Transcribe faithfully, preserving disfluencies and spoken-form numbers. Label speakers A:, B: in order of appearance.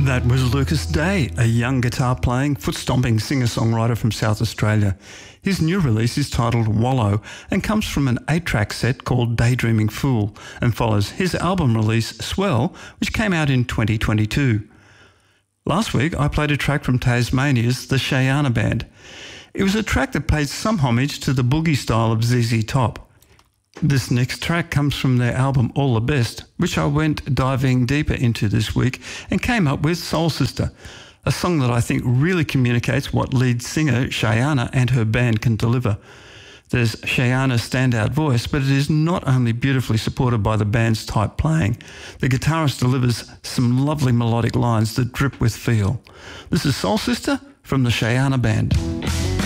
A: That was Lucas Day, a young guitar-playing, foot-stomping singer-songwriter from South Australia. His new release is titled Wallow and comes from an eight-track set called Daydreaming Fool and follows his album release Swell, which came out in twenty twenty-two. Last week, I played a track from Tasmania's The Shayana Band. It was a track that paid some homage to the boogie style of Z Z Top. This next track comes from their album All the Best, which I went diving deeper into this week and came up with Soul Sister, a song that I think really communicates what lead singer Shayana and her band can deliver. There's Shayana's standout voice, but it is not only beautifully supported by the band's tight playing. The guitarist delivers some lovely melodic lines that drip with feel. This is Soul Sister from the Shayana Band.